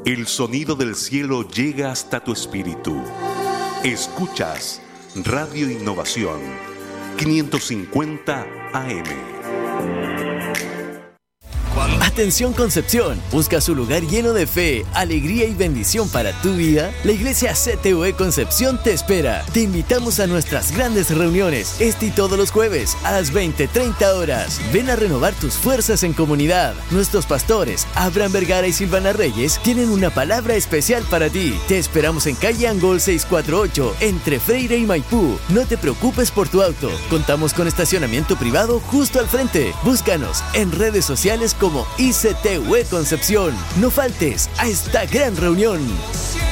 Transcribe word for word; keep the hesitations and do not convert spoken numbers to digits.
El sonido del cielo llega hasta tu espíritu. Escuchas Radio Innovación quinientos cincuenta A M. Atención Concepción, ¿buscas un lugar lleno de fe, alegría y bendición para tu vida? La Iglesia C T U E Concepción te espera. Te invitamos a nuestras grandes reuniones, este y todos los jueves a las veinte treinta horas. Ven a renovar tus fuerzas en comunidad. Nuestros pastores, Abraham Vergara y Silvana Reyes, tienen una palabra especial para ti. Te esperamos en calle Angol seiscientos cuarenta y ocho, entre Freire y Maipú. No te preocupes por tu auto. Contamos con estacionamiento privado justo al frente. Búscanos en redes sociales como I C T U E Concepción. No faltes a esta gran reunión.